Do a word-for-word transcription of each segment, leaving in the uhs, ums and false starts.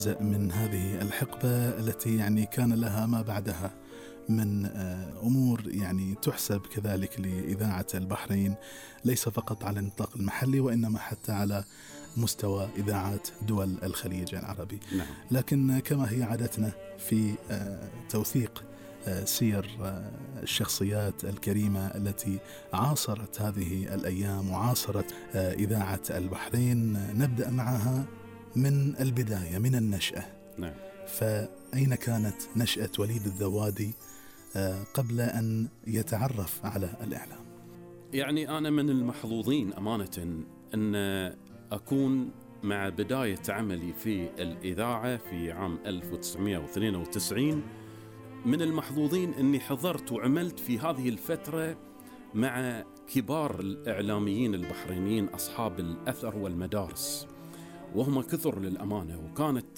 من هذه الحقبة التي يعني كان لها ما بعدها من أمور يعني تحسب كذلك لإذاعة البحرين، ليس فقط على النطاق المحلي وإنما حتى على مستوى إذاعات دول الخليج العربي. نعم. لكن كما هي عادتنا في توثيق سير الشخصيات الكريمة التي عاصرت هذه الأيام وعاصرت إذاعة البحرين، نبدأ معها من البداية، من النشأة. نعم. فأين كانت نشأة وليد الذوادي قبل أن يتعرف على الإعلام؟ يعني أنا من المحظوظين أمانة أن أكون مع بداية عملي في الإذاعة في عام ألف وتسعمائة واثنين وتسعين. من المحظوظين أني حضرت وعملت في هذه الفترة مع كبار الإعلاميين البحرينيين أصحاب الأثر والمدارس، وهم كثر للأمانة. وكانت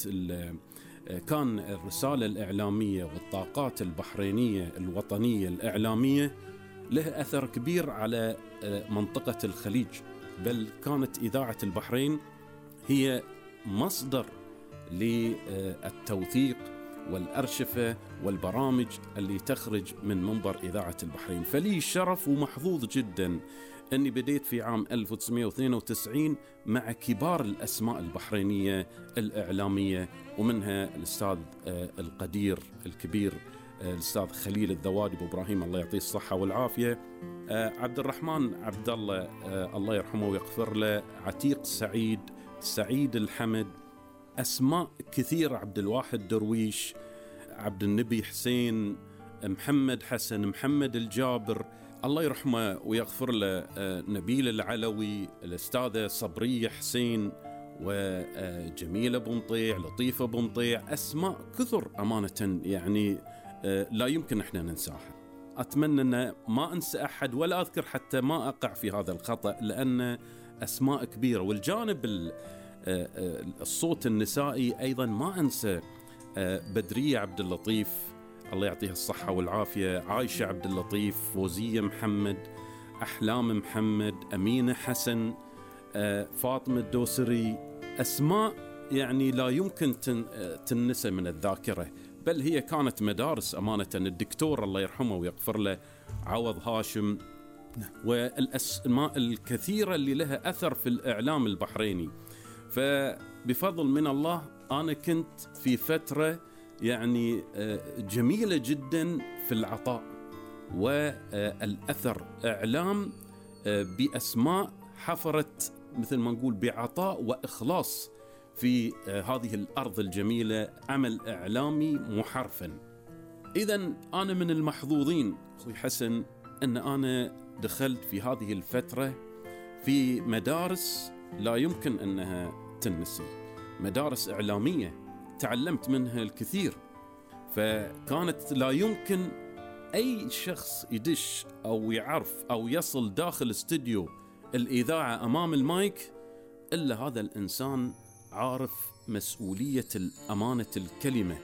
كان الرسالة الإعلامية والطاقات البحرينية الوطنية الإعلامية له أثر كبير على منطقة الخليج، بل كانت إذاعة البحرين هي مصدر للتوثيق والأرشفة والبرامج اللي تخرج من منبر إذاعة البحرين. فلي شرف ومحظوظ جدا أني بديت في عام ألف وتسعمائة واثنين وتسعين مع كبار الأسماء البحرينية الإعلامية، ومنها الأستاذ القدير الكبير الأستاذ خليل الذوادي أبو إبراهيم الله يعطيه الصحة والعافية، عبد الرحمن عبد الله الله يرحمه ويغفر له، عتيق سعيد، سعيد الحمد، أسماء كثيرة، عبد الواحد درويش، عبد النبي حسين، محمد حسن، محمد الجابر الله يرحمه ويغفر له، نبيل العلوي، الأستاذة صبرية حسين، وجميلة بنطيع، لطيفة بنطيع، أسماء كثر أمانة يعني لا يمكن إحنا ننساها. أتمنى أن ما أنسى أحد ولا أذكر حتى ما أقع في هذا الخطأ، لأن أسماء كبيرة. والجانب الصوت النسائي أيضا ما أنسى بدرية عبد اللطيف الله يعطيها الصحة والعافية، عايشة عبد اللطيف، فوزية محمد، أحلام محمد، أمينة حسن، فاطمة الدوسري، أسماء يعني لا يمكن تنسى من الذاكرة، بل هي كانت مدارس أمانة. الدكتور الله يرحمه ويغفر له عوض هاشم، والأسماء الكثيرة اللي لها أثر في الإعلام البحريني. فبفضل من الله أنا كنت في فترة يعني جميلة جدا في العطاء والأثر، إعلام بأسماء حفرت مثل ما نقول بعطاء وإخلاص في هذه الأرض الجميلة، عمل إعلامي محرفا. إذن أنا من المحظوظين أخوي حسن أن أنا دخلت في هذه الفترة في مدارس لا يمكن أنها تنسي، مدارس إعلامية تعلمت منها الكثير. فكانت لا يمكن أي شخص يدش أو يعرف أو يصل داخل استوديو الإذاعة أمام المايك إلا هذا الإنسان عارف مسؤولية الأمانة الكلمة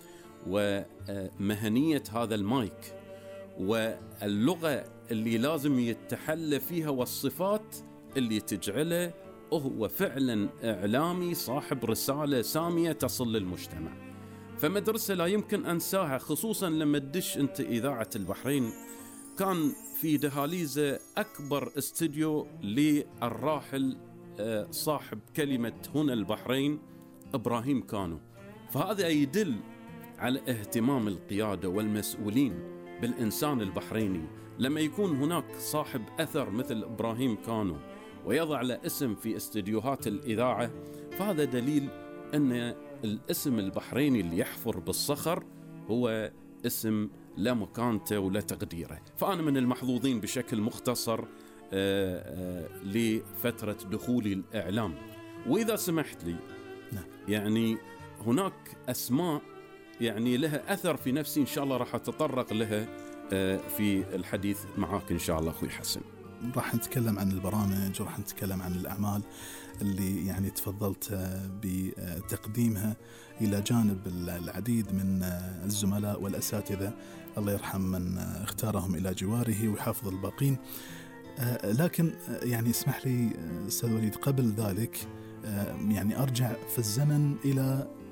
ومهنية هذا المايك واللغة اللي لازم يتحلى فيها والصفات اللي تجعله هو فعلا إعلامي صاحب رسالة سامية تصل للمجتمع. فمدرسة لا يمكن أنساها، خصوصا لما تدش أنت إذاعة البحرين. كان في دهاليزة أكبر استوديو للراحل صاحب كلمة هنا البحرين إبراهيم كانو. فهذا يدل على اهتمام القيادة والمسؤولين بالإنسان البحريني. لما يكون هناك صاحب أثر مثل إبراهيم كانو ويضع له اسم في استديوهات الإذاعة، فهذا دليل أن الاسم البحريني اللي يحفر بالصخر هو اسم لا مكانته ولا تقديره. فأنا من المحظوظين بشكل مختصر آآ آآ لفترة دخولي الإعلام. وإذا سمحت لي يعني هناك أسماء يعني لها أثر في نفسي، إن شاء الله راح أتطرق لها في الحديث معاك إن شاء الله أخوي حسن. راح نتكلم عن البرامج وراح نتكلم عن الأعمال اللي يعني تفضلت بتقديمها إلى جانب العديد من الزملاء والأساتذة الله يرحم من اختارهم إلى جواره ويحافظ الباقين. لكن يعني اسمح لي أستاذ وليد قبل ذلك يعني أرجع في الزمن إلى